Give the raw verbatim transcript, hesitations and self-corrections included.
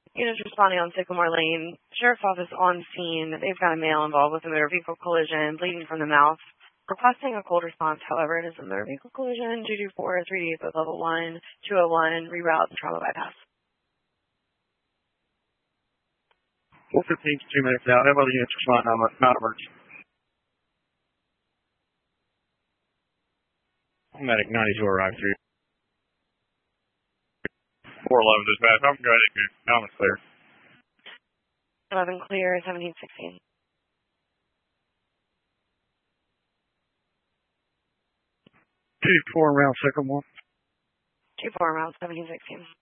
Units responding on Sycamore Lane. Sheriff's Office on scene. They've got a male involved with a motor vehicle collision, bleeding from the mouth. Requesting a cold response, however, it is a motor vehicle collision, two two four, three D at level one, two oh one, reroute, trauma bypass. four fifteen, two minutes out. Have other units respond, not emergency. Medic ninety-two arrived through. four eleven dispatch. I'm good. Now it's clear. eleven clear, seventeen sixteen. two four around Sycamore. two four around seventeen sixteen.